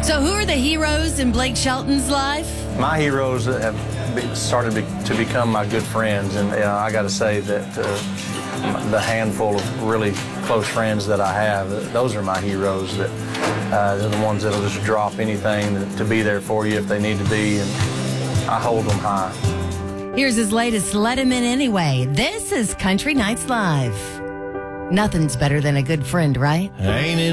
So who are the heroes in Blake Shelton's life? My heroes have started to become my good friends, and I got to say that the handful of really close friends that I have, those are my heroes. That they're the ones that'll just drop anything to be there for you if they need to be, and I hold them high. Here's his latest Let Him In Anyway. This is Country Nights Live. Nothing's better than a good friend, right? Ain't it